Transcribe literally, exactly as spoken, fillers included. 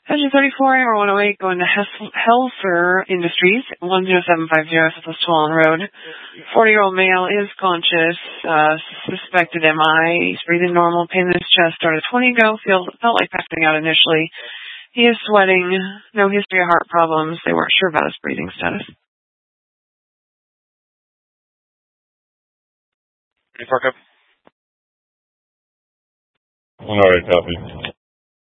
Engine thirty-four, Air one oh eight, going to Hess- Helfer Industries, one zero seven five zero, Southwest Tuolumne Road. forty-year-old male is conscious, uh, suspected M I. He's breathing normal, pain in his chest, started twenty ago, feel, felt like passing out initially. He is sweating, no history of heart problems. They weren't sure about his breathing status. Ready, park up. All right, copy.